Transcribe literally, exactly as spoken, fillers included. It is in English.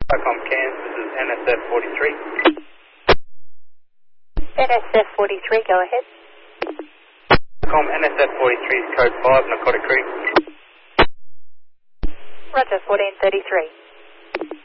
Stockholm, Cairns, this is N S F forty-three. N S F forty-three, go ahead. Stockholm, N S F forty-three is code five, Narcotic Creek. Roger, fourteen thirty-three.